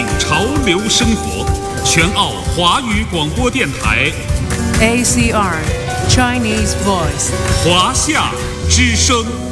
潮流生活，全澳华语广播电台 ACR Chinese Voice 华夏之声。